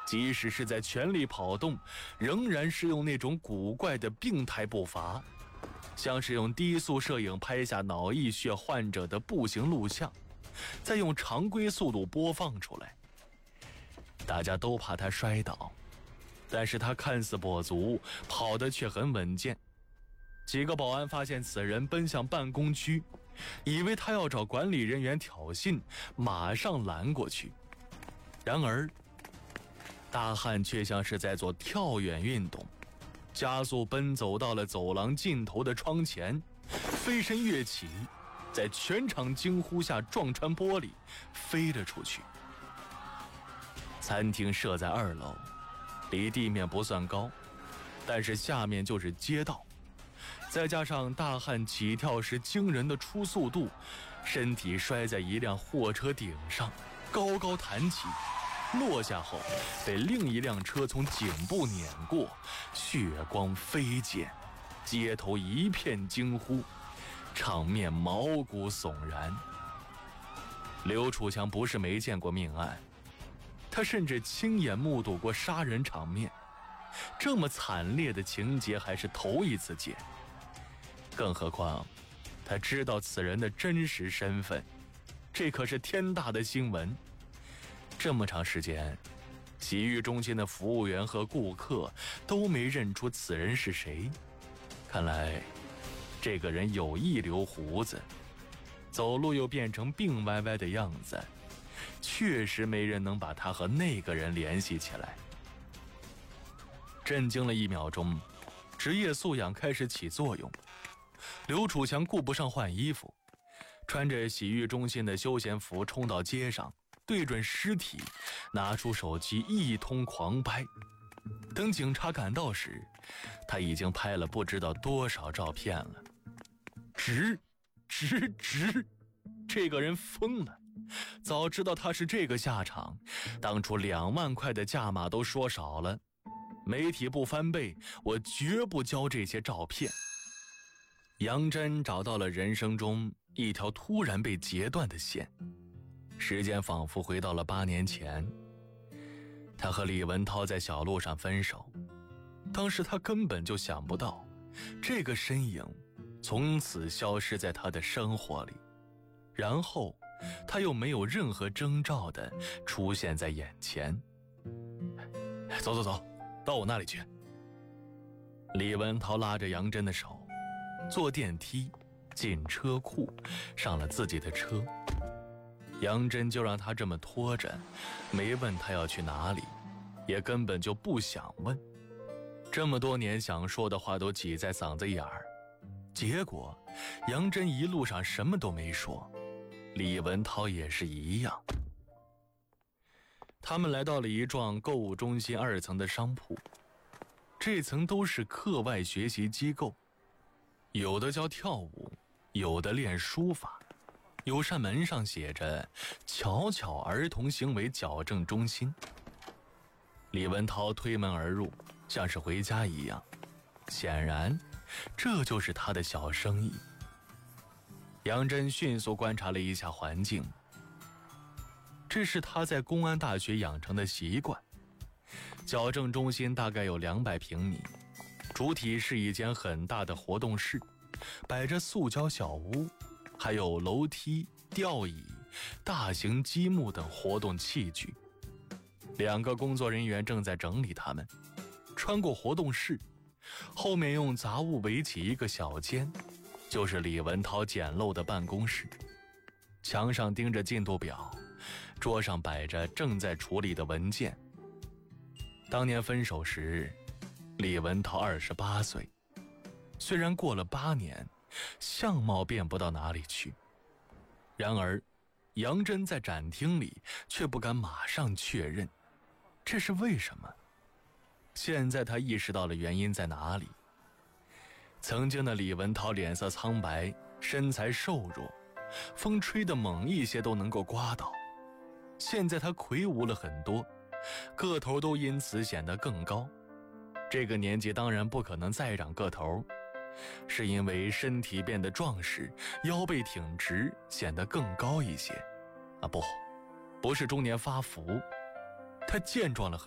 即使是在全力跑动，仍然是用那种古怪的病态步伐，像是用低速摄影拍下脑溢血患者的步行录像，再用常规速度播放出来。大家都怕他摔倒，但是他看似跛足，跑得却很稳健。几个保安发现此人奔向办公区，以为他要找管理人员挑衅，马上拦过去。然而大汉却像是在做跳远运动，加速奔走到了走廊尽头的窗前，飞身跃起，在全场惊呼下撞穿玻璃飞了出去。餐厅设在2楼，离地面不算高，但是下面就是街道，再加上大汉起跳时惊人的初速度，身体摔在一辆货车顶上，高高弹起，落下后被另一辆车从颈部碾过，血光飞溅，街头一片惊呼，场面毛骨悚然。刘楚强不是没见过命案，他甚至亲眼目睹过杀人场面，这么惨烈的情节还是头一次见。更何况他知道此人的真实身份，这可是天大的新闻。这么长时间，洗浴中心的服务员和顾客都没认出此人是谁，看来这个人有意留胡子，走路又变成病歪歪的样子，确实没人能把他和那个人联系起来。震惊了1秒钟，职业素养开始起作用。刘楚强顾不上换衣服，穿着洗浴中心的休闲服冲到街上，对准尸体，拿出手机一通狂拍。等警察赶到时，他已经拍了不知道多少照片了。值，这个人疯了！早知道他是这个下场，当初2万块的价码都说少了。媒体不翻倍，我绝不交这些照片。杨真找到了人生中一条突然被截断的线，时间仿佛回到了8年前。他和李文涛在小路上分手，当时他根本就想不到，这个身影从此消失在他的生活里，然后他又没有任何征兆地出现在眼前。走，到我那里去。李文涛拉着杨真的手，坐电梯进车库，上了自己的车。杨真就让他这么拖着，没问他要去哪里，也根本就不想问。这么多年想说的话都挤在嗓子眼儿，结果杨真一路上什么都没说，李文涛也是一样。他们来到了一幢购物中心2层的商铺，这层都是课外学习机构，有的教跳舞，有的练书法，有扇门上写着巧巧儿童行为矫正中心。李文涛推门而入，像是回家一样，显然这就是他的小生意。杨真迅速观察了一下环境，这是他在公安大学养成的习惯。矫正中心大概有200平米，主体是一间很大的活动室，摆着塑胶小屋，还有楼梯、吊椅、大型积木等活动器具。2个工作人员正在整理它们。穿过活动室，后面用杂物围起一个小间，就是李文涛简陋的办公室。墙上钉着进度表，桌上摆着正在处理的文件。当年分手时，李文涛28岁，虽然过了8年，相貌变不到哪里去。然而杨真在展厅里却不敢马上确认，这是为什么？现在他意识到了原因在哪里。曾经的李文涛脸色苍白，身材瘦弱，风吹得猛一些都能够刮倒。现在他魁梧了很多，个头都因此显得更高。这个年纪当然不可能再长个头，是因为身体变得壮实，腰背挺直，显得更高一些。不是中年发福，他健壮了很多。